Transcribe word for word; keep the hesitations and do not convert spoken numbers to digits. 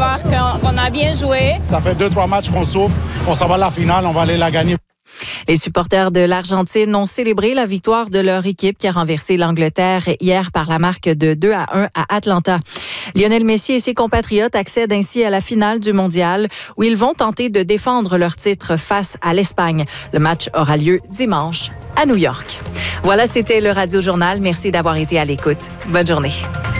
savoir qu'on, qu'on a bien joué. Ça fait deux, trois matchs qu'on souffre. On s'en va à la finale, on va aller la gagner. Les supporters de l'Argentine ont célébré la victoire de leur équipe qui a renversé l'Angleterre hier par la marque de deux à un à Atlanta. Lionel Messi et ses compatriotes accèdent ainsi à la finale du mondial où ils vont tenter de défendre leur titre face à l'Espagne. Le match aura lieu dimanche à New York. Voilà, c'était le Radio Journal. Merci d'avoir été à l'écoute. Bonne journée.